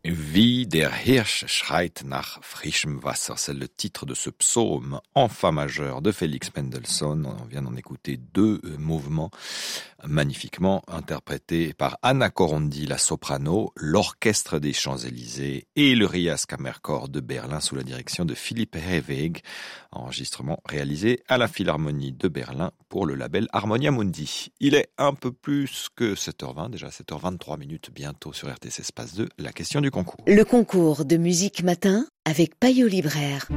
Wie der Hirsch schreit nach frischem Wasser, c'est le titre de ce psaume en fa majeur de Félix Mendelssohn. On vient d'en écouter deux mouvements magnifiquement interprétés par Anna Corondi, la soprano, l'Orchestre des Champs-Élysées et le Rias Kammerchor de Berlin sous la direction de Philippe Herweg. Enregistrement réalisé à la Philharmonie de Berlin pour le label Harmonia Mundi. Il est un peu plus que 7h20, déjà 7h23 minutes bientôt sur RTS Espace 2, la question du concours. Le concours de musique matin avec Payot Libraire.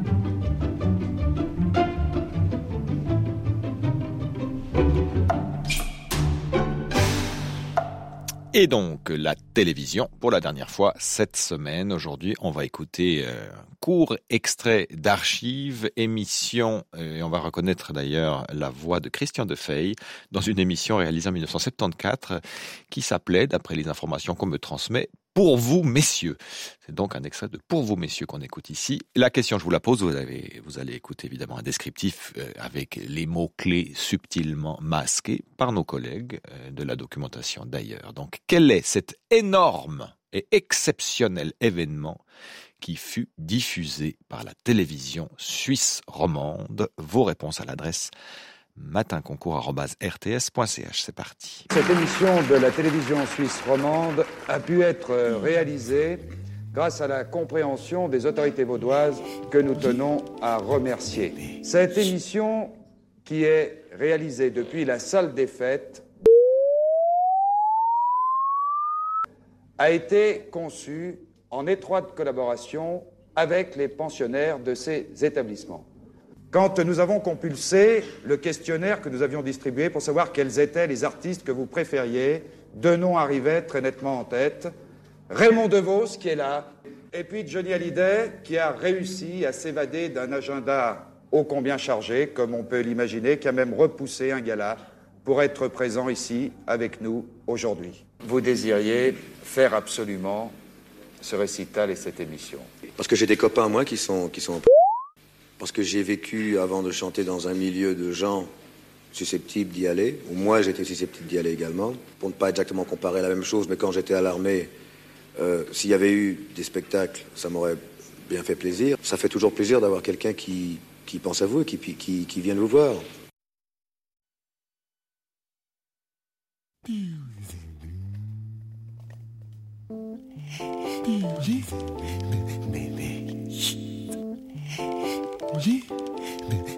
Et donc, la télévision, pour la dernière fois cette semaine. Aujourd'hui, on va écouter un court extrait d'archives, émission, et on va reconnaître d'ailleurs la voix de Christian Defey dans une émission réalisée en 1974 qui s'appelait, d'après les informations qu'on me transmet, Pour vous, messieurs. C'est donc un extrait de Pour vous, messieurs qu'on écoute ici. La question, je vous la pose, vous allez écouter évidemment un descriptif avec les mots-clés subtilement masqués par nos collègues de la documentation d'ailleurs. Donc, quel est cet énorme et exceptionnel événement qui fut diffusé par la télévision suisse romande? Vos réponses à l'adresse matinconcours@rts.ch. C'est parti. Cette émission de la télévision suisse romande a pu être réalisée grâce à la compréhension des autorités vaudoises que nous tenons à remercier. Cette émission, qui est réalisée depuis la salle des fêtes, a été conçue en étroite collaboration avec les pensionnaires de ces établissements. Quand nous avons compulsé le questionnaire que nous avions distribué pour savoir quels étaient les artistes que vous préfériez, deux noms arrivaient très nettement en tête. Raymond DeVos, qui est là, et puis Johnny Hallyday, qui a réussi à s'évader d'un agenda ô combien chargé, comme on peut l'imaginer, qui a même repoussé un gala pour être présent ici avec nous aujourd'hui. Vous désiriez faire absolument ce récital et cette émission. Parce que j'ai des copains, moi, qui sont parce que j'ai vécu, avant de chanter, dans un milieu de gens susceptibles d'y aller, où moi j'étais susceptible d'y aller également, pour ne pas exactement comparer la même chose, mais quand j'étais à l'armée, s'il y avait eu des spectacles, ça m'aurait bien fait plaisir. Ça fait toujours plaisir d'avoir quelqu'un qui pense à vous et qui vient vous voir. Bébé,